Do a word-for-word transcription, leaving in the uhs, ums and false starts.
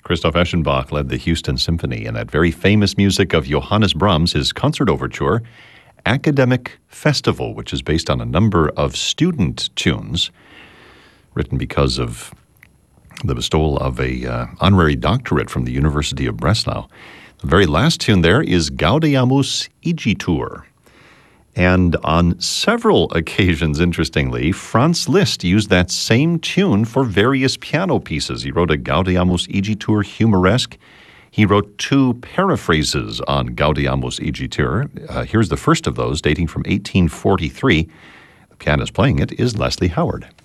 Christoph Eschenbach led the Houston Symphony in that very famous music of Johannes Brahms, his concert overture, Academic Festival, which is based on a number of student tunes written because of the bestowal of a uh, honorary doctorate from the University of Breslau. The very last tune there is Gaudeamus Igitur. And on several occasions, interestingly, Franz Liszt used that same tune for various piano pieces. He wrote a Gaudeamus Igitur humoresque. He wrote two paraphrases on Gaudeamus Igitur. Uh, here's the first of those, dating from eighteen forty-three. The pianist playing it is Leslie Howard.